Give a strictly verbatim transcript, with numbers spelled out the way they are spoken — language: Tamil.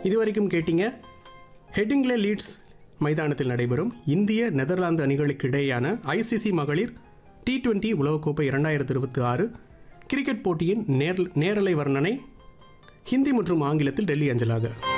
இதுவரைக்கும் கேட்டீங்க ஹெட்டிங்லே லீட்ஸ் மைதானத்தில் நடைபெறும் இந்திய நெதர்லாந்து அணிகளுக்கு இடையேயான ஐசிசி மகளிர் டி டுவெண்டி உலகக்கோப்பை இரண்டாயிரத்தி இருபத்தி ஆறு கிரிக்கெட் போட்டியின் நேர் நேரலை வர்ணனை ஹிந்தி மற்றும் ஆங்கிலத்தில் டெல்லி அஞ்சலாக.